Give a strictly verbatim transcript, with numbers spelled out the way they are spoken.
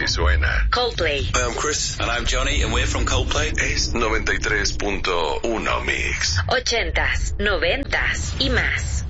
suena. Coldplay. Hi, I'm Chris. And I'm Johnny, and we're from Coldplay. Es noventa y tres punto uno Mix. Ochentas, noventas y más.